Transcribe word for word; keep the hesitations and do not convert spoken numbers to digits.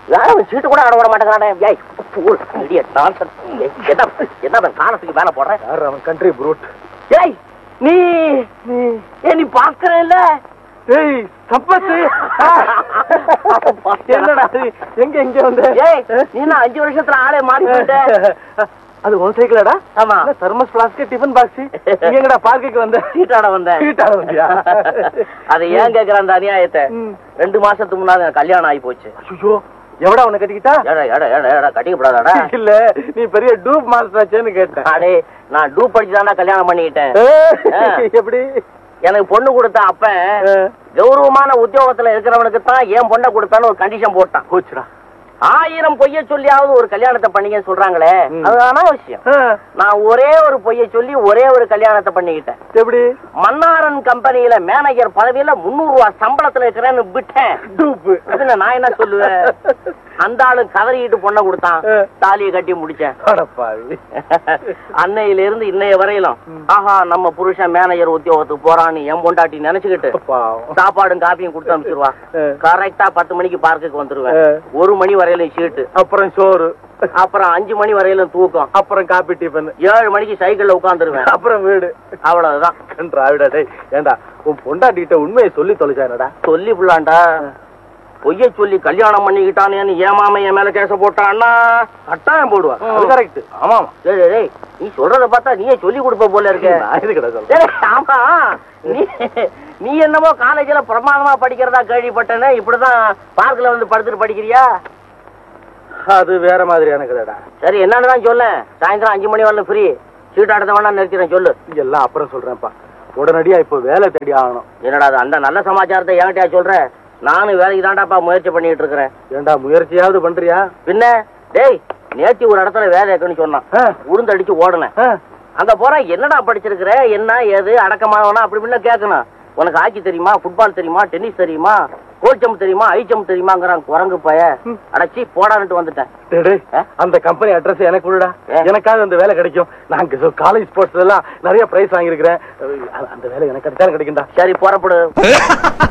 யாரும் சீட்டு கூட ஆட விட மாட்டேங்கிறானே. என்ன காலத்துக்கு மேல போடுறேன். அவன் கண்ட்ரி ப்ரூட். ஏய் நீ நீ நீ பாக்குற இல்ல. ஏய் சம்பத்து என்னடா எங்க எங்க வந்து? ஏய் நீ நான் அஞ்சு வருஷத்துல ஆளே மாறி போயிட்ட. அது உன் சைக்கிளாடா? ஆமா. Thermus flask tiffin box. நீ எங்கடா பார்க்குக்கு வந்த? சீட்டாட வந்தேன். சீட்டாட வந்தியா? அதை ஏன் கேக்குற அந்த அநியாயத்தை? ரெண்டு மாசத்துக்கு முன்னாடி கல்யாணம் ஆகி போச்சு. ஐயோ எவடா உன்னை கட்டிக்கிட்டா? கட்டிக்கப்படாதாடா? இல்ல நீ பெரிய டூப் மாஸ்டராச்சேன்னு கேட்டேன். அடே நான் டூப் படிச்சுதான்டா கல்யாணம் பண்ணிக்கிட்டேன். எப்படி? எனக்கு பொண்ணு கொடுத்த அப்ப கௌரவமான உத்தியோகத்துல இருக்கிறவனுக்கு தான் ஏன் பொண்ணை கொடுத்தான்னு ஒரு கண்டிஷன் போட்டான். போச்சுடா. ஆயிரம் பொய்ய சொல்லியாவது ஒரு கல்யாணத்தை பண்ணிக்க சொல்றாங்களே, அதுதான விஷயம். நான் ஒரே ஒரு பொய்ய சொல்லி ஒரே ஒரு கல்யாணத்தை பண்ணிக்கிட்டேன். எப்படி? மன்னாரன் கம்பெனியில மேனேஜர் பதவியில முன்னூறு ரூபாய் சம்பளத்துல இருக்கிறேன்னு விட்டேன். அதுல நான் என்ன சொல்லுவேன்? அந்த ஆளு கதறிட்டு பொண்ணை கொடுத்தான், தாலியை கட்டி முடிச்சேன். அன்னையில இருந்து இன்னைய வரையிலும் ஆஹா நம்ம புருஷன் மேனேஜர் உத்தியோகத்துக்கு போறான்னு என் பொண்டாட்டி நினைச்சுக்கிட்டு சாப்பாடும் காப்பியும் கொடுத்து அனுப்பிச்சிருவா. கரெக்டா பத்து மணிக்கு பார்க்குக்கு வந்துருவேன். ஒரு மணி வரையிலும் சீட்டு, அப்புறம் சோறு, அப்புறம் அஞ்சு மணி வரையிலும் தூக்கம், அப்புறம் காப்பி டிஃபன், ஏழு மணிக்கு சைக்கிள்ல உட்காந்துருவேன், அப்புறம் வீடு. அவ்வளவுதான். ஏண்டா உன் பொண்டாட்டிட்ட உண்மையை சொல்லி தொலைச்சானடா? சொல்லி புள்ளாண்டா பொய்ய சொல்லி கல்யாணம் பண்ணிக்கிட்டானேன்னு ஏமாம என் மேல கேச போட்டான்னா கட்டாயம் போடுவா. கரெக்ட். ஆமா நீ சொல்றத பார்த்தா நீயே சொல்லி கொடுப்ப போல இருக்க. ஆமா நீ நீ என்னமோ காலேஜ்ல பிரமாதமா படிக்கிறதா கேள்விப்பட்டேன்னு இப்படிதான் பார்க்ல வந்து படுத்துட்டு படிக்கிறியா? அது வேற மாதிரியான கதைடா. சரி என்னன்னு சொல்ல. சாயந்தரம் அஞ்சு மணி வரல ஃப்ரீ. சீட் ஆடத்த வேணா நிறுத்திறேன் சொல்லு. எல்லாம் அப்புறம் சொல்றேன்ப்பா. உடனடியா இப்ப வேலை தேடி ஆகணும். என்னடா அந்த நல்ல சமாச்சாரத்தை என்கிட்டயா சொல்ற? நானும் வேலைக்கு தாண்டாப்பா முயற்சி பண்ணிட்டு இருக்கிறேன். ஏண்டா முயற்சியாவது பண்றியா? பின்ன டேய் நேத்தி ஒரு இடத்துல வேலை இருக்குன்னு சொன்னான். உளுந்து அடிச்சு ஓடுனேன். அங்க போற என்னடா படிச்சிருக்கிற, என்ன ஏது அடக்கமானவனா அப்படி இப்படின்னு கேட்கணும். உனக்கு ஹாக்கி தெரியுமா, ஃபுட்பால் தெரியுமா, டென்னிஸ் தெரியுமா, கோல்சம் தெரியுமா, ஐச்சம் தெரியுமாங்கிறான் குரங்கு பய. அடைச்சி போடான்ட்டு வந்துட்டேன். அந்த கம்பெனி அட்ரஸ் எனக்கு விடுடா. எனக்காவது அந்த வேலை கிடைக்கும். நாங்க காலேஜ் ஸ்போர்ட்ஸ்ல எல்லாம் நிறைய பிரைஸ் வாங்கியிருக்கிறேன். அந்த வேலை எனக்கு கிடைச்சாலும் கிடைக்கும்டா. சரி புறப்படு.